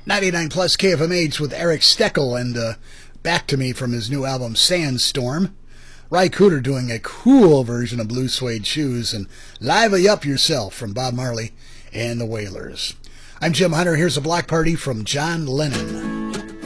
99 plus KFMH with Eric Steckel and Back to Me from his new album Sandstorm. Ry Cooder doing a cool version of Blue Suede Shoes, and Live Up Yourself from Bob Marley and the Wailers. I'm Jim Hunter. Here's a block party from John Lennon.